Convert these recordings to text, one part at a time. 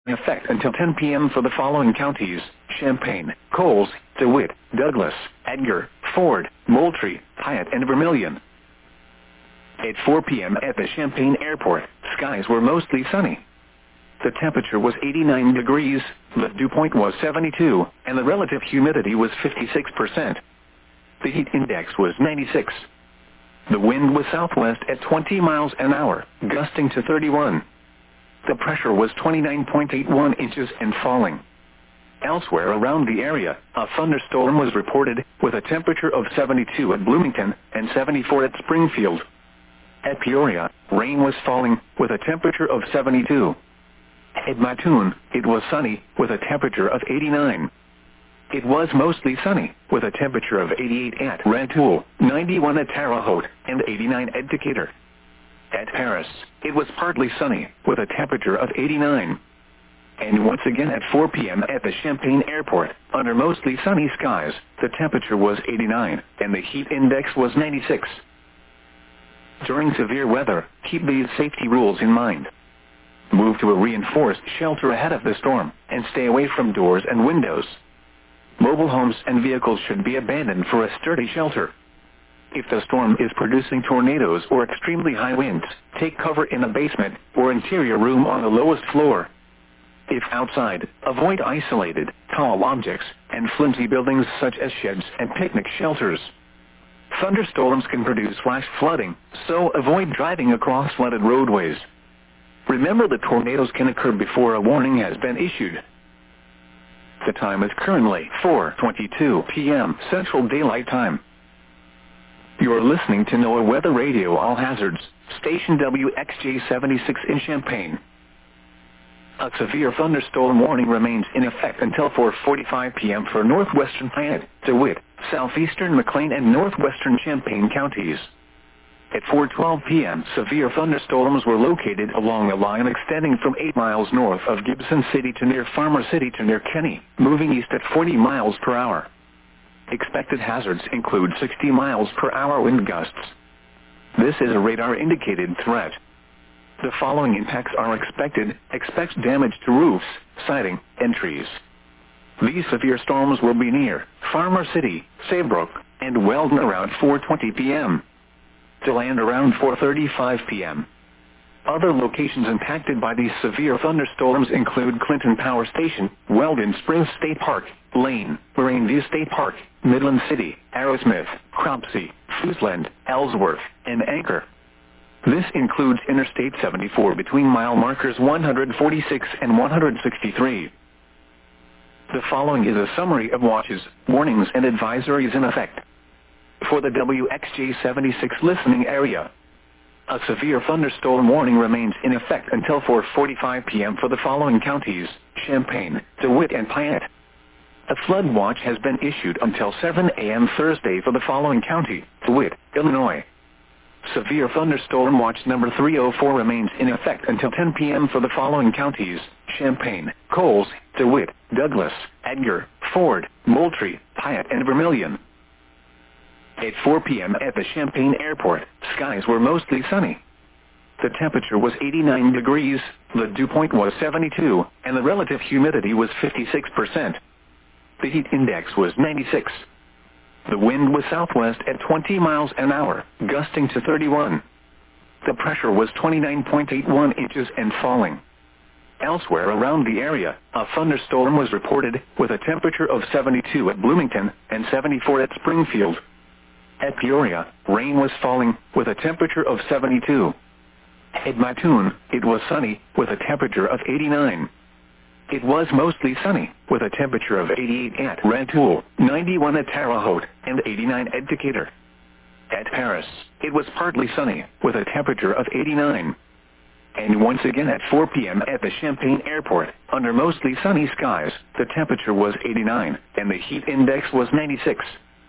in effect until 10 p.m. for the following counties: Champaign, Coles, DeWitt, Douglas, Edgar, Ford, Moultrie, Hyatt, and Vermilion. At 4 p.m. at the Champaign Airport, skies were mostly sunny. The temperature was 89 degrees, the dew point was 72, and the relative humidity was 56%. The heat index was 96. The wind was southwest at 20 miles an hour, gusting to 31. The pressure was 29.81 inches and falling. Elsewhere around the area, a thunderstorm was reported, with a temperature of 72 at Bloomington and 74 at Springfield. At Peoria, rain was falling, with a temperature of 72. At Mattoon, it was sunny, with a temperature of 89. It was mostly sunny, with a temperature of 88 at Rantoul, 91 at Terre Haute, and 89 at Decatur. At Paris, it was partly sunny, with a temperature of 89. And once again at 4 p.m. at the Champaign Airport, under mostly sunny skies, the temperature was 89, and the heat index was 96. During severe weather, keep these safety rules in mind. Move to a reinforced shelter ahead of the storm, and stay away from doors and windows. Mobile homes and vehicles should be abandoned for a sturdy shelter. If the storm is producing tornadoes or extremely high winds, take cover in a basement or interior room on the lowest floor. If outside, avoid isolated, tall objects, and flimsy buildings such as sheds and picnic shelters. Thunderstorms can produce flash flooding, so avoid driving across flooded roadways. Remember that tornadoes can occur before a warning has been issued. The time is currently 4:22 p.m. Central Daylight Time. You're listening to NOAA Weather Radio All Hazards, station WXJ-76 in Champaign. A severe thunderstorm warning remains in effect until 4:45 p.m. for northwestern Hyatt, DeWitt, southeastern McLean, and northwestern Champaign counties. At 4:12 p.m., severe thunderstorms were located along a line extending from 8 miles north of Gibson City to near Farmer City to near Kenny, moving east at 40 miles per hour. Expected hazards include 60 miles per hour wind gusts. This is a radar-indicated threat. The following impacts are expected. Expect damage to roofs, siding, and trees. These severe storms will be near Farmer City, Saybrook, and Weldon around 4:20 p.m. to land around 4:35 p.m. Other locations impacted by these severe thunderstorms include Clinton Power Station, Weldon Springs State Park, Lane, Moraine View State Park, Midland City, Arrowsmith, Cropsey, Footsland, Ellsworth, and Anchor. This includes Interstate 74 between mile markers 146 and 163. The following is a summary of watches, warnings, and advisories in effect. For the WXJ-76 listening area, a severe thunderstorm warning remains in effect until 4:45 p.m. for the following counties: Champaign, DeWitt, and Piatt. A flood watch has been issued until 7 a.m. Thursday for the following county: DeWitt, Illinois. Severe thunderstorm watch number 304 remains in effect until 10 p.m. for the following counties: Champaign, Coles, DeWitt, Douglas, Edgar, Ford, Moultrie, Hyatt, and Vermilion. At 4 p.m. at the Champaign Airport, skies were mostly sunny. The temperature was 89 degrees, the dew point was 72, and the relative humidity was 56%. The heat index was 96. The wind was southwest at 20 miles an hour, gusting to 31. The pressure was 29.81 inches and falling. Elsewhere around the area, a thunderstorm was reported, with a temperature of 72 at Bloomington and 74 at Springfield. At Peoria, rain was falling, with a temperature of 72. At Mattoon, it was sunny, with a temperature of 89. It was mostly sunny, with a temperature of 88 at Rantoul, 91 at Terre Haute, and 89 at Decatur. At Paris, it was partly sunny, with a temperature of 89. And once again at 4 p.m. at the Champaign Airport, under mostly sunny skies, the temperature was 89, and the heat index was 96.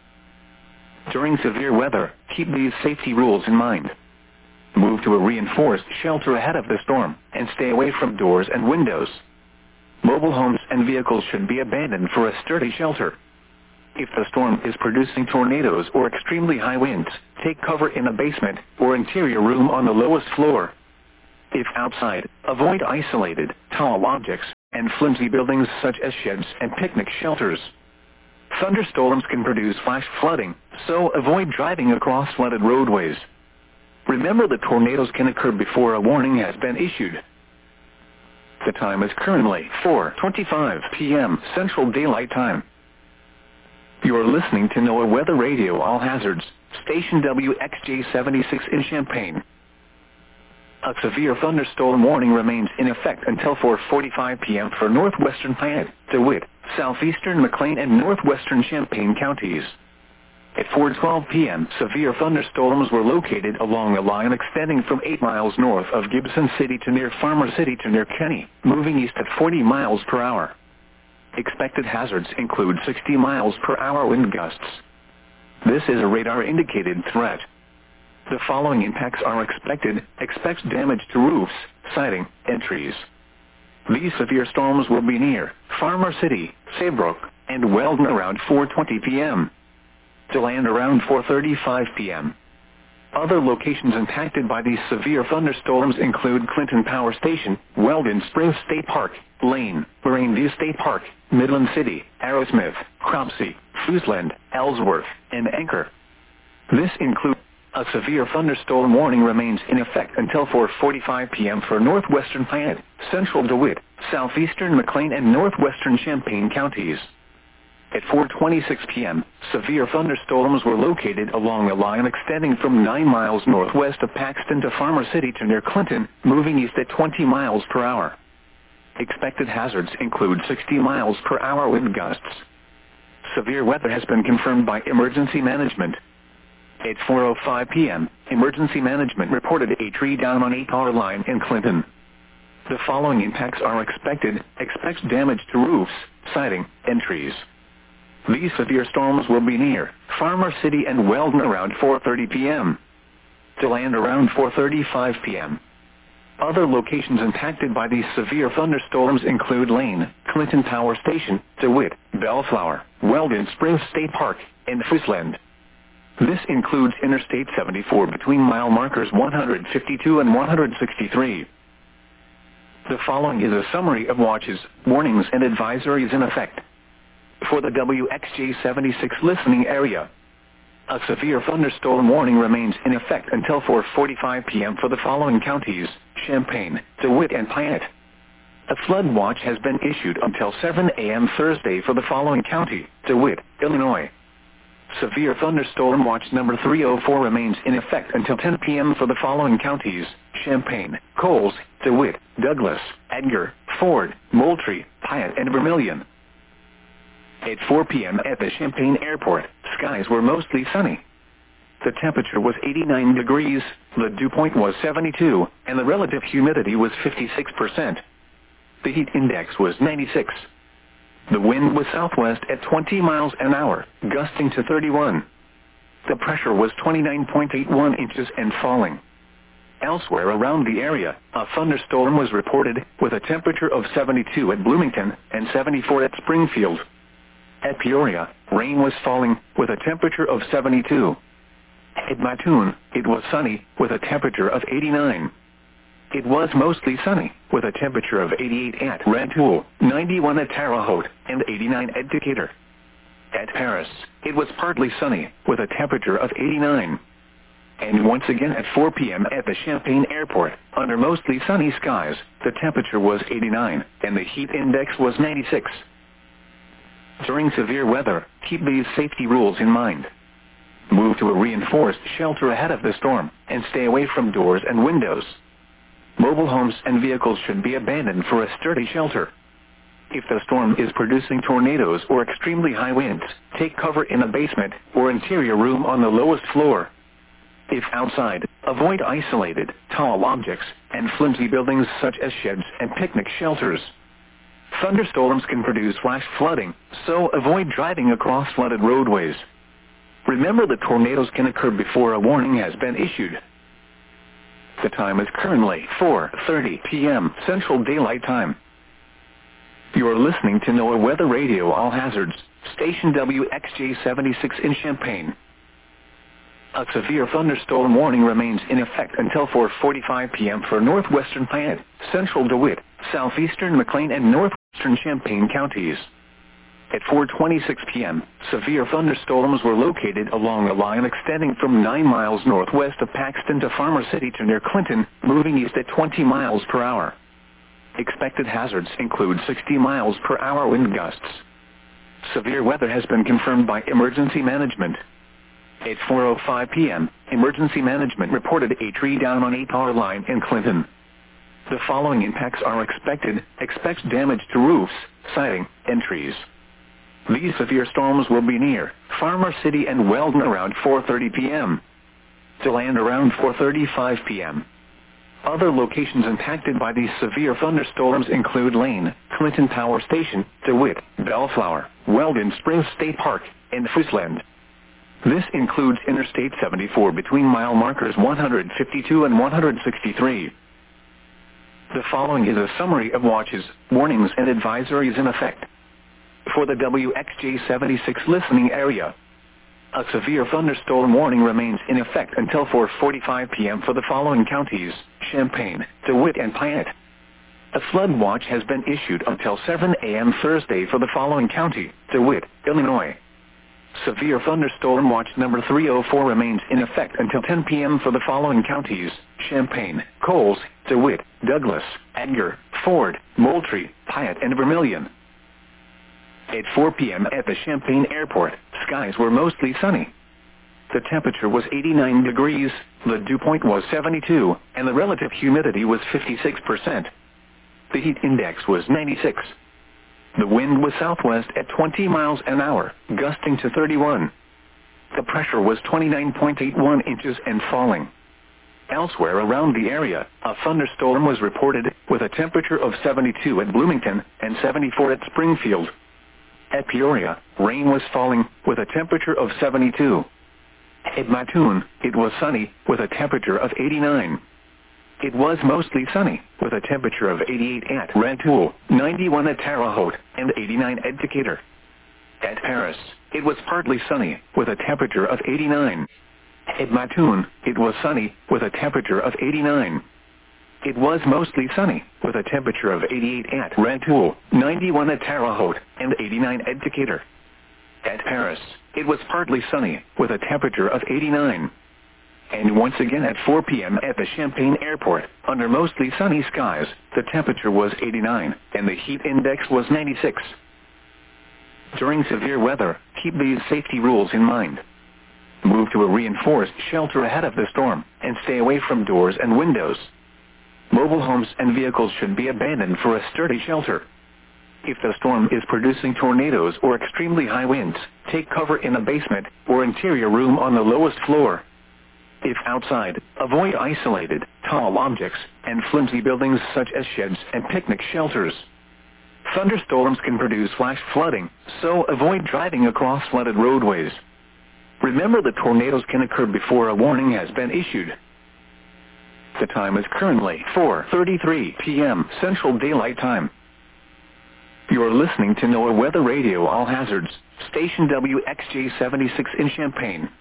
During severe weather, keep these safety rules in mind. Move to a reinforced shelter ahead of the storm, and stay away from doors and windows. Mobile homes and vehicles should be abandoned for a sturdy shelter. If the storm is producing tornadoes or extremely high winds, take cover in a basement or interior room on the lowest floor. If outside, avoid isolated, tall objects, and flimsy buildings such as sheds and picnic shelters. Thunderstorms can produce flash flooding, so avoid driving across flooded roadways. Remember that tornadoes can occur before a warning has been issued. The time is currently 4:25 p.m. Central Daylight Time. You are listening to NOAA Weather Radio All Hazards, station WXJ-76 in Champaign. A severe thunderstorm warning remains in effect until 4:45 p.m. for northwestern Piatt, DeWitt, southeastern McLean and northwestern Champaign counties. At 4:12 p.m., severe thunderstorms were located along a line extending from 8 miles north of Gibson City to near Farmer City to near Kenny, moving east at 40 miles per hour. Expected hazards include 60 miles per hour wind gusts. This is a radar-indicated threat. The following impacts are expected. Expect damage to roofs, siding, and trees. These severe storms will be near Farmer City, Saybrook, and Weldon around 4:20 p.m. to land around 4:35 p.m. Other locations impacted by these severe thunderstorms include Clinton Power Station, Weldon Springs State Park, Lane, Moraine View State Park, Midland City, Arrowsmith, Cropsey, Fooseland, Ellsworth, and Anchor. This includes a severe thunderstorm warning remains in effect until 4:45 p.m. for northwestern Piatt, central DeWitt, southeastern McLean and northwestern Champaign counties. At 4:26 p.m., severe thunderstorms were located along a line extending from 9 miles northwest of Paxton to Farmer City to near Clinton, moving east at 20 miles per hour. Expected hazards include 60 miles per hour wind gusts. Severe weather has been confirmed by Emergency Management. At 4:05 p.m., Emergency Management reported a tree down on a power line in Clinton. The following impacts are expected. Expect damage to roofs, siding, and trees. These severe storms will be near Farmer City and Weldon around 4:30 p.m. to land around 4:35 p.m. Other locations impacted by these severe thunderstorms include Lane, Clinton Power Station, DeWitt, Bellflower, Weldon Springs State Park, and Fooseland. This includes Interstate 74 between mile markers 152 and 163. The following is a summary of watches, warnings, and advisories in effect for the WXJ-76 listening area. A severe thunderstorm warning remains in effect until 4:45 p.m. for the following counties: Champaign, DeWitt, and Piatt. A flood watch has been issued until 7 a.m. Thursday for the following county: DeWitt, Illinois. Severe thunderstorm watch number 304 remains in effect until 10 p.m. for the following counties: Champaign, Coles, DeWitt, Douglas, Edgar, Ford, Moultrie, Piatt, and Vermilion. At 4 p.m. at the Champaign Airport, skies were mostly sunny. The temperature was 89 degrees, the dew point was 72, and the relative humidity was 56%. The heat index was 96. The wind was southwest at 20 miles an hour, gusting to 31. The pressure was 29.81 inches and falling. Elsewhere around the area, a thunderstorm was reported, with a temperature of 72 at Bloomington and 74 at Springfield. At Peoria, rain was falling, with a temperature of 72. At Mattoon, it was sunny, with a temperature of 89. It was mostly sunny, with a temperature of 88 at Rantoul, 91 at Terre Haute, and 89 at Decatur. At Paris, it was partly sunny, with a temperature of 89. And once again at 4 p.m. at the Champaign Airport, under mostly sunny skies, the temperature was 89, and the heat index was 96. During severe weather, keep these safety rules in mind. Move to a reinforced shelter ahead of the storm, and stay away from doors and windows. Mobile homes and vehicles should be abandoned for a sturdy shelter. If the storm is producing tornadoes or extremely high winds, take cover in a basement or interior room on the lowest floor. If outside, avoid isolated, tall objects and flimsy buildings such as sheds and picnic shelters. Thunderstorms can produce flash flooding, so avoid driving across flooded roadways. Remember that tornadoes can occur before a warning has been issued. The time is currently 4:30 p.m. Central Daylight Time. You are listening to NOAA Weather Radio All Hazards, station WXJ-76 in Champaign. A severe thunderstorm warning remains in effect until 4:45 p.m. for northwestern Piatt, central DeWitt, southeastern McLean and northwestern Champaign counties. At 4:26 p.m., severe thunderstorms were located along a line extending from 9 miles northwest of Paxton to Farmer City to near Clinton, moving east at 20 miles per hour. Expected hazards include 60 miles per hour wind gusts. Severe weather has been confirmed by emergency management. At 4:05 p.m., emergency management reported a tree down on a power line in Clinton. The following impacts are expected. Expect damage to roofs, siding, and trees. These severe storms will be near Farmer City and Weldon around 4:30 p.m. to land around 4:35 p.m. Other locations impacted by these severe thunderstorms include Lane, Clinton Power Station, DeWitt, Bellflower, Weldon Springs State Park, and Footsland. This includes Interstate 74 between mile markers 152 and 163. The following is a summary of watches, warnings and advisories in effect. For the WXJ-76 listening area, a severe thunderstorm warning remains in effect until 4:45 p.m. for the following counties: Champaign, DeWitt and Piatt. A flood watch has been issued until 7 a.m. Thursday for the following county: DeWitt, Illinois. Severe thunderstorm watch number 304 remains in effect until 10 p.m. for the following counties: Champaign, Coles, DeWitt, Douglas, Edgar, Ford, Moultrie, Piatt and Vermilion. At 4 p.m. at the Champaign Airport, skies were mostly sunny. The temperature was 89 degrees, the dew point was 72, and the relative humidity was 56%. The heat index was 96. The wind was southwest at 20 miles an hour, gusting to 31. The pressure was 29.81 inches and falling. Elsewhere around the area, a thunderstorm was reported, with a temperature of 72 at Bloomington and 74 at Springfield. At Peoria, rain was falling, with a temperature of 72. At Mattoon, it was sunny, with a temperature of 89. It was mostly sunny, with a temperature of 88 at Rantoul, 91 at Terre Haute, and 89 at Decatur. At Paris, it was partly sunny, with a temperature of 89. At Mattoon, it was sunny, with a temperature of 89. It was mostly sunny, with a temperature of 88 at Rantoul, 91 at Terre Haute, and 89 at Decatur. At Paris, it was partly sunny, with a temperature of 89. And once again at 4 p.m. at the Champaign Airport, under mostly sunny skies, the temperature was 89, and the heat index was 96. During severe weather, keep these safety rules in mind. Move to a reinforced shelter ahead of the storm, and stay away from doors and windows. Mobile homes and vehicles should be abandoned for a sturdy shelter. If the storm is producing tornadoes or extremely high winds, take cover in a basement or interior room on the lowest floor. If outside, avoid isolated, tall objects and flimsy buildings such as sheds and picnic shelters. Thunderstorms can produce flash flooding, so avoid driving across flooded roadways. Remember that tornadoes can occur before a warning has been issued. The time is currently 4:33 p.m. Central Daylight Time. You're listening to NOAA Weather Radio All Hazards, station WXJ-76 in Champaign.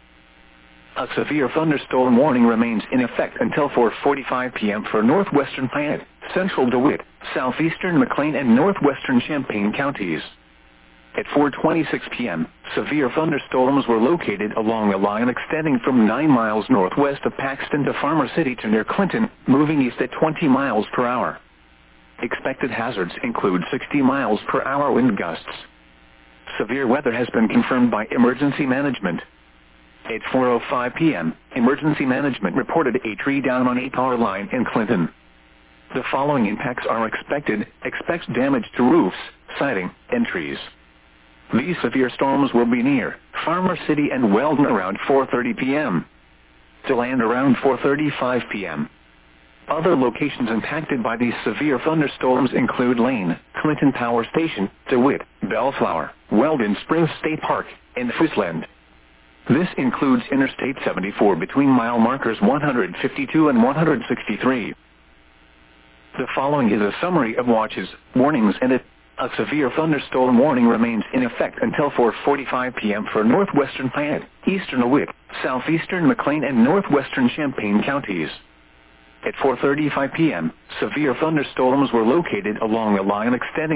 A severe thunderstorm warning remains in effect until 4:45 p.m. for northwestern Piatt, central DeWitt, southeastern McLean and northwestern Champaign counties. At 4:26 p.m., severe thunderstorms were located along a line extending from 9 miles northwest of Paxton to Farmer City to near Clinton, moving east at 20 miles per hour. Expected hazards include 60 miles per hour wind gusts. Severe weather has been confirmed by emergency management. At 4:05 p.m., emergency management reported a tree down on a power line in Clinton. The following impacts are expected. Expect damage to roofs, siding, and trees. These severe storms will be near Farmer City and Weldon around 4:30 p.m. to land around 4:35 p.m. Other locations impacted by these severe thunderstorms include Lane, Clinton Power Station, DeWitt, Bellflower, Weldon Springs State Park, and Footsland. This includes Interstate 74 between mile markers 152 and 163. The following is a summary of watches, warnings, and a severe thunderstorm warning remains in effect until 4:45 p.m. for northwestern Piatt, eastern DeWitt, southeastern McLean and northwestern Champaign counties. At 4:35 p.m., severe thunderstorms were located along the line extending